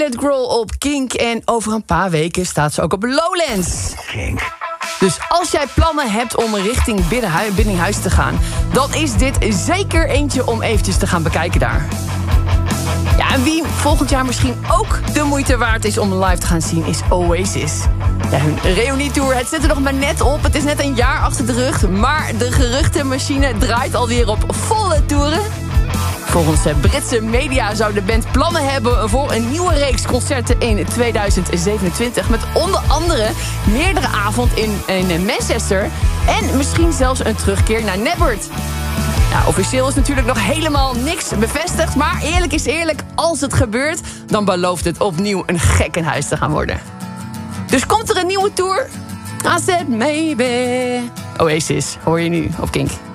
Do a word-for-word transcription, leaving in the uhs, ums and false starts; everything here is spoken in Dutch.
Dave Grohl op Kink. En over een paar weken staat ze ook op Lowlands. Kink. Dus als jij plannen hebt om richting Biddinghuis, Biddinghuis te gaan, dan is dit zeker eentje om eventjes te gaan bekijken daar. Ja, en wie volgend jaar misschien ook de moeite waard is om live te gaan zien, is Oasis. Ja, hun reunietour, het zit er nog maar net op. Het is net een jaar achter de rug, maar de geruchtenmachine draait alweer op volle toeren. Volgens Britse media zou de band plannen hebben voor een nieuwe reeks concerten in tweeduizend zevenentwintig... met onder andere meerdere avonden in, in Manchester en misschien zelfs een terugkeer naar Nebbert. Nou, officieel is natuurlijk nog helemaal niks bevestigd, maar eerlijk is eerlijk, als het gebeurt, dan belooft het opnieuw een gekkenhuis te gaan worden. Dus komt er een nieuwe tour? I said maybe. Oasis, hoor je nu op Kink.